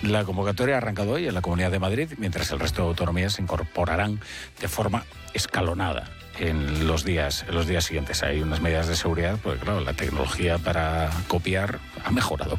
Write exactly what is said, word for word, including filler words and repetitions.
La convocatoria ha arrancado hoy en la Comunidad de Madrid, mientras el resto de autonomías se incorporarán de forma escalonada en los días, en los días siguientes. Hay unas medidas de seguridad, porque claro, la tecnología para copiar ha mejorado